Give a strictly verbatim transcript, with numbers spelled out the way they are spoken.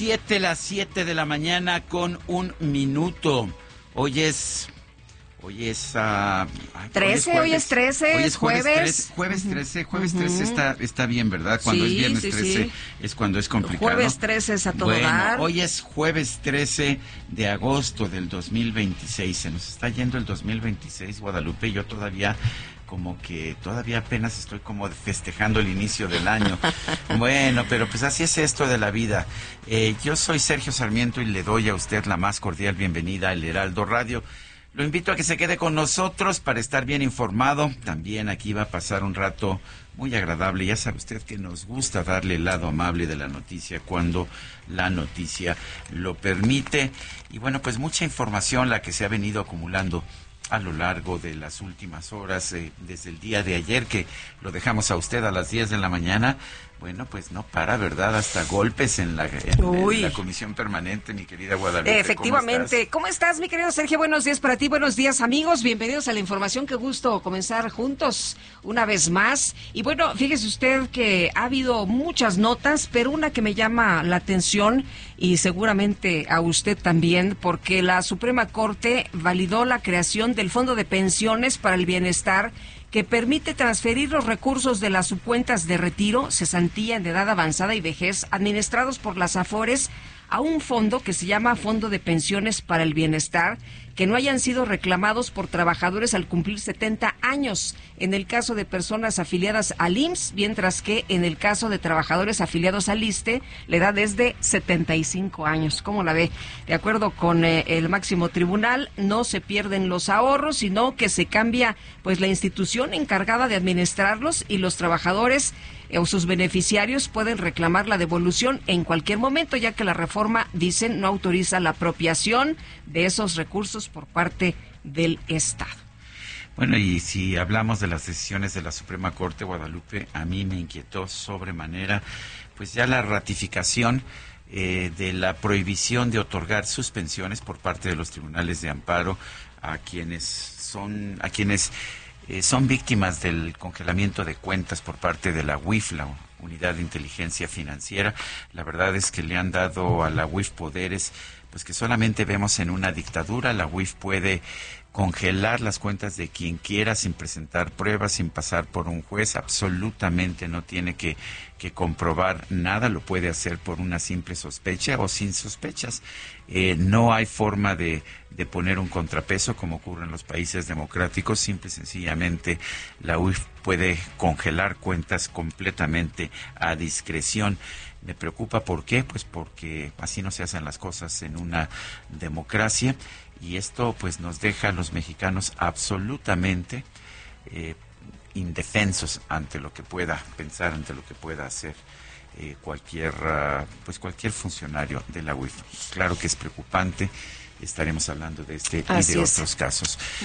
Siete, las siete de la mañana con un minuto. Hoy es... Hoy es... Uh, trece, hoy es trece, hoy es jueves. jueves. trece, jueves trece, jueves Uh-huh. trece está, está bien, ¿verdad? Cuando Sí, es viernes sí, trece sí. es cuando es complicado. Jueves trece es a todo bueno, dar. hoy es jueves trece de agosto del dos mil veintiséis. Se nos está yendo el dos mil veintiséis, Guadalupe, y yo todavía... como que todavía apenas estoy como festejando el inicio del año. Bueno, pero pues así es esto de la vida. Eh, yo soy Sergio Sarmiento y le doy a usted la más cordial bienvenida al Heraldo Radio. Lo invito a que se quede con nosotros para estar bien informado. También aquí va a pasar un rato muy agradable. Ya sabe usted que nos gusta darle el lado amable de la noticia cuando la noticia lo permite. Y bueno, pues mucha información la que se ha venido acumulando a lo largo de las últimas horas, eh, desde el día de ayer, que lo dejamos a usted a las diez de la mañana. Bueno, pues no para, ¿verdad? Hasta golpes en la, en, en la comisión permanente, mi querida Guadalupe. Efectivamente. ¿Cómo estás? ¿Cómo estás, mi querido Sergio? Buenos días para ti, buenos días, amigos. Bienvenidos a la información. Qué gusto comenzar juntos una vez más. Y bueno, fíjese usted que ha habido muchas notas, pero una que me llama la atención y seguramente a usted también, porque la Suprema Corte validó la creación del Fondo de Pensiones para el Bienestar, que permite transferir los recursos de las subcuentas de retiro, cesantía en edad avanzada y vejez administrados por las AFORES a un fondo que se llama Fondo de Pensiones para el Bienestar, que no hayan sido reclamados por trabajadores al cumplir setenta años, en el caso de personas afiliadas al I M S S, mientras que en el caso de trabajadores afiliados al ISSSTE, la edad es de setenta y cinco años. ¿Cómo la ve? De acuerdo con eh, el máximo tribunal, no se pierden los ahorros, sino que se cambia pues la institución encargada de administrarlos y los trabajadores eh, o sus beneficiarios pueden reclamar la devolución en cualquier momento, ya que la reforma, dicen, no autoriza la apropiación de esos recursos por parte del Estado. Bueno, y si hablamos de las decisiones de la Suprema Corte, Guadalupe, a mí me inquietó sobremanera, pues ya la ratificación eh, de la prohibición de otorgar suspensiones por parte de los tribunales de amparo a quienes son, a quienes eh, son víctimas del congelamiento de cuentas por parte de la U I F, la Unidad de Inteligencia Financiera. La verdad es que le han dado a la U I F poderes pues que solamente vemos en una dictadura. La U I F puede congelar las cuentas de quien quiera sin presentar pruebas, sin pasar por un juez, absolutamente no tiene que, que comprobar nada, lo puede hacer por una simple sospecha o sin sospechas. Eh, no hay forma de, de poner un contrapeso como ocurre en los países democráticos, simple y sencillamente la U I F puede congelar cuentas completamente a discreción. Me preocupa, ¿por qué? Pues porque así no se hacen las cosas en una democracia y esto pues nos deja a los mexicanos absolutamente eh, indefensos ante lo que pueda pensar, ante lo que pueda hacer eh, cualquier uh, pues cualquier funcionario de la U I F. Claro que es preocupante, estaremos hablando de este Así y de es. otros casos.